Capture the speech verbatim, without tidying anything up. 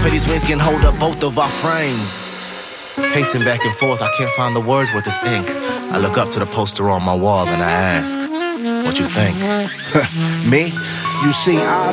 Pray these wings can hold up both of our frames. Pacing back and forth, I can't find the words with this ink. I look up to the poster on my wall and I ask, what you think? Me? You see, I